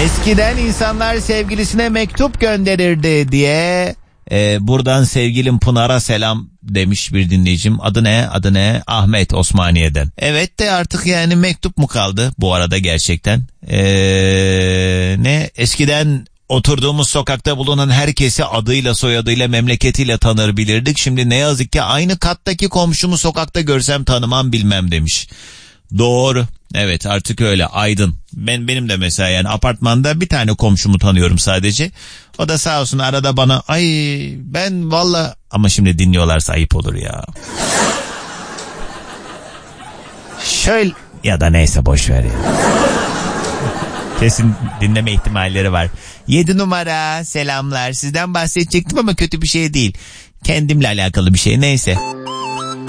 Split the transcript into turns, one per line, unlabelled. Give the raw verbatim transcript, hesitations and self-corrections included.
Eskiden insanlar sevgilisine mektup gönderirdi diye e, buradan sevgilim Pınar'a selam demiş bir dinleyicim. Adı ne? Adı ne? Ahmet, Osmaniye'den. Evet de artık yani mektup mu kaldı bu arada gerçekten? Ee, ne? Eskiden oturduğumuz sokakta bulunan herkesi adıyla, soyadıyla, memleketiyle tanır bilirdik. Şimdi ne yazık ki aynı kattaki komşumu sokakta görsem tanımam bilmem demiş. Doğru. Evet, artık öyle. Aydın. Ben benim de mesela yani apartmanda bir tane komşumu tanıyorum sadece. O da sağ olsun arada bana ay ben valla, ama şimdi dinliyorlarsa ayıp olur ya. Şöyle ya da neyse boş ver ya. Kesin dinleme ihtimalleri var. Yedi numara selamlar. Sizden bahsedecektim ama kötü bir şey değil. Kendimle alakalı bir şey, neyse.